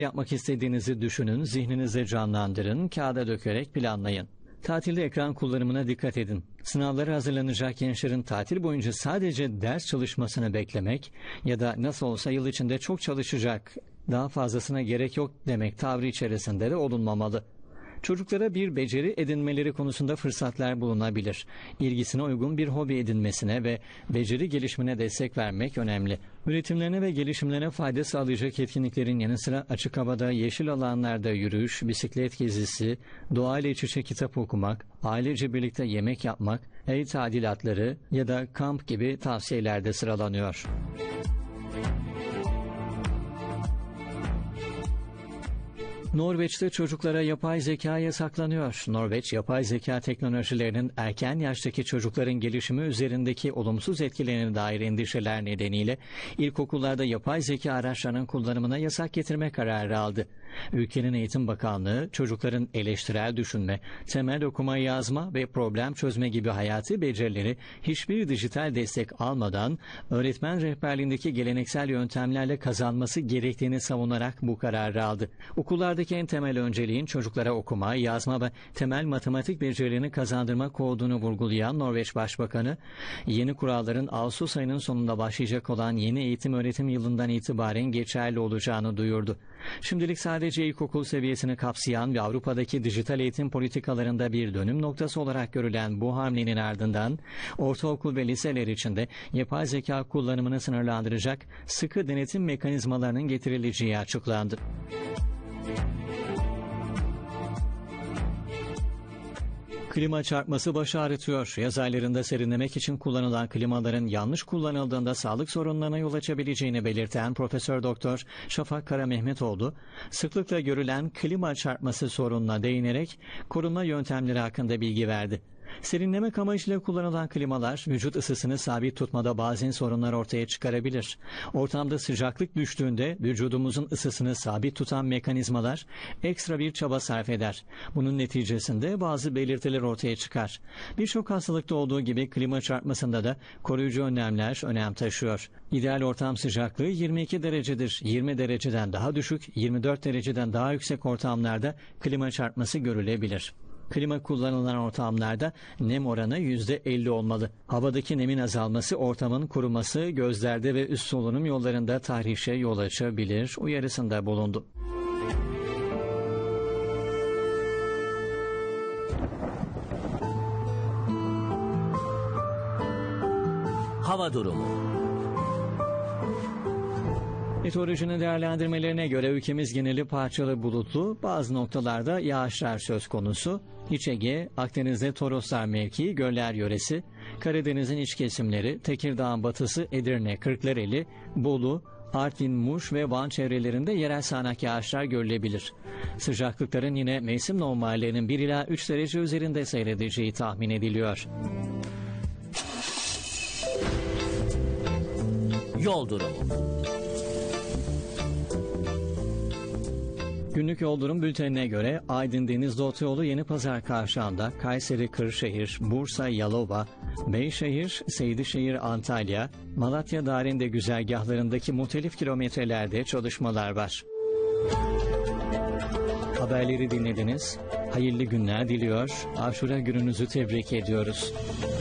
Yapmak istediğinizi düşünün, zihninize canlandırın, kağıda dökerek planlayın. Tatilde ekran kullanımına dikkat edin. Sınavlara hazırlanacak gençlerin tatil boyunca sadece ders çalışmasını beklemek ya da nasıl olsa yıl içinde çok çalışacak, daha fazlasına gerek yok demek tavrı içerisinde de olunmamalı. Çocuklara bir beceri edinmeleri konusunda fırsatlar bulunabilir. İlgisine uygun bir hobi edinmesine ve beceri gelişimine destek vermek önemli. Üretimlerine ve gelişimlerine fayda sağlayacak etkinliklerin yanı sıra açık havada, yeşil alanlarda yürüyüş, bisiklet gezisi, doğayla iç içe kitap okumak, ailece birlikte yemek yapmak, ev tadilatları ya da kamp gibi tavsiyelerde sıralanıyor. Norveç'te çocuklara yapay zeka yasaklanıyor. Norveç, yapay zeka teknolojilerinin erken yaştaki çocukların gelişimi üzerindeki olumsuz etkilerine dair endişeler nedeniyle ilkokullarda yapay zeka araçlarının kullanımına yasak getirme kararı aldı. Ülkenin Eğitim Bakanlığı, çocukların eleştirel düşünme, temel okuma yazma ve problem çözme gibi hayati becerileri hiçbir dijital destek almadan öğretmen rehberliğindeki geleneksel yöntemlerle kazanması gerektiğini savunarak bu kararı aldı. Okullardaki en temel önceliğin çocuklara okuma, yazma ve temel matematik becerilerini kazandırmak olduğunu vurgulayan Norveç Başbakanı, yeni kuralların Ağustos ayının sonunda başlayacak olan yeni eğitim öğretim yılından itibaren geçerli olacağını duyurdu. Şimdilik sadece ilkokul seviyesini kapsayan ve Avrupa'daki dijital eğitim politikalarında bir dönüm noktası olarak görülen bu hamlenin ardından ortaokul ve liseler içinde yapay zeka kullanımını sınırlandıracak sıkı denetim mekanizmalarının getirileceği açıklandı. Klima çarpması baş ağrıtıyor. Yaz aylarında serinlemek için kullanılan klimaların yanlış kullanıldığında sağlık sorunlarına yol açabileceğini belirten Profesör Doktor Şafak Karamehmetoğlu, sıklıkla görülen klima çarpması sorununa değinerek korunma yöntemleri hakkında bilgi verdi. Serinlemek amacıyla kullanılan klimalar vücut ısısını sabit tutmada bazen sorunlar ortaya çıkarabilir. Ortamda sıcaklık düştüğünde vücudumuzun ısısını sabit tutan mekanizmalar ekstra bir çaba sarf eder. Bunun neticesinde bazı belirtiler ortaya çıkar. Birçok hastalıkta olduğu gibi klima çarpmasında da koruyucu önlemler önem taşıyor. İdeal ortam sıcaklığı 22 derecedir. 20 dereceden daha düşük, 24 dereceden daha yüksek ortamlarda klima çarpması görülebilir. Klima kullanılan ortamlarda nem oranı %50 olmalı. Havadaki nemin azalması ortamın kuruması, gözlerde ve üst solunum yollarında tahrişe yol açabilir uyarısında bulundu. Hava durumu. Meteorolojinin değerlendirmelerine göre ülkemiz geneli parçalı bulutlu, bazı noktalarda yağışlar söz konusu. İç Ege, Akdeniz'de Toroslar mevkii, Göller yöresi, Karadeniz'in iç kesimleri, Tekirdağ'ın batısı, Edirne, Kırklareli, Bolu, Artvin, Muş ve Van çevrelerinde yerel sağanak yağışlar görülebilir. Sıcaklıkların yine mevsim normallerinin 1 ila 3 derece üzerinde seyredeceği tahmin ediliyor. Yol durumu. Günlük yol durum bültenine göre Aydın Denizli Otoyolu Yenipazar kavşağında Kayseri Kırşehir, Bursa Yalova, Beyşehir, Seydişehir Antalya, Malatya Darende güzergahlarındaki muhtelif kilometrelerde çalışmalar var. Haberleri dinlediniz. Hayırlı günler diliyor. Aşura gününüzü tebrik ediyoruz.